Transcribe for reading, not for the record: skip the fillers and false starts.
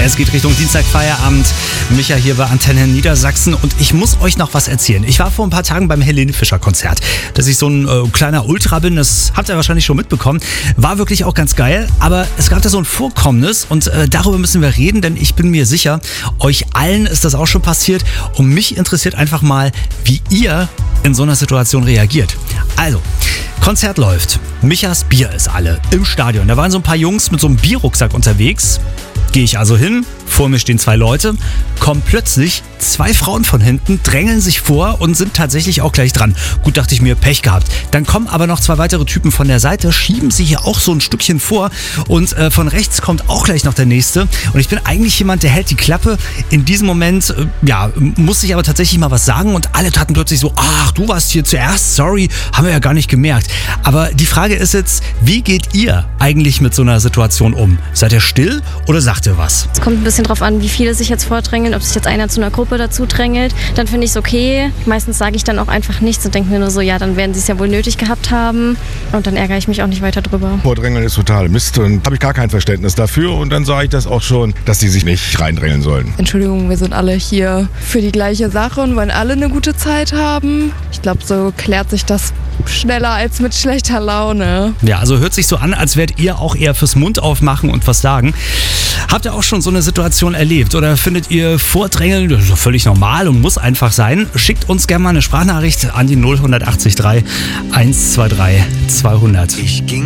Es geht Richtung Dienstagfeierabend. Micha hier bei Antenne Niedersachsen und ich muss euch noch was erzählen. Ich war vor ein paar Tagen beim Helene Fischer Konzert. Dass ich so ein kleiner Ultra bin, das habt ihr wahrscheinlich schon mitbekommen. War wirklich auch ganz geil, aber es gab da so ein Vorkommnis und darüber müssen wir reden, denn ich bin mir sicher, euch allen ist das auch schon passiert und mich interessiert einfach mal, wie ihr in so einer Situation reagiert. Also, Konzert läuft. Michas Bier ist alle im Stadion. Da waren so ein paar Jungs mit so einem Bierrucksack unterwegs. Gehe ich also hin, vor mir stehen 2 Leute, kommen plötzlich 2 Frauen von hinten, drängeln sich vor und sind tatsächlich auch gleich dran. Gut, dachte ich mir, Pech gehabt. Dann kommen aber noch 2 weitere Typen von der Seite, schieben sich hier auch so ein Stückchen vor und von rechts kommt auch gleich noch der nächste. Und ich bin eigentlich jemand, der hält die Klappe. In diesem Moment, musste ich aber tatsächlich mal was sagen und alle taten plötzlich so, ach, du warst hier zuerst, sorry, haben wir ja gar nicht gemerkt. Aber die Frage ist jetzt, wie geht ihr eigentlich mit so einer Situation um? Seid ihr still oder sagt ihr was? Es kommt ein bisschen drauf an, wie viele sich jetzt vordrängeln, ob sich jetzt einer zu einer Gruppe dazu drängelt. Dann finde ich es okay. Meistens sage ich dann auch einfach nichts und denke mir nur so, ja, dann werden sie es ja wohl nötig gehabt haben. Und dann ärgere ich mich auch nicht weiter drüber. Vordrängeln ist total Mist und habe ich gar kein Verständnis dafür. Und dann sage ich das auch schon, dass die sich nicht reindrängeln sollen. Entschuldigung, wir sind alle hier für die gleiche Sache und wollen alle eine gute Zeit haben. Ich glaube, so klärt sich das schneller als mit schlechter Laune. Ja, also hört sich so an, als wärt ihr auch eher fürs Mund aufmachen und was sagen. Habt ihr auch schon so eine Situation erlebt oder findet ihr Vordrängeln, das ist doch völlig normal und muss einfach sein? Schickt uns gerne mal eine Sprachnachricht an die 0183 123 200.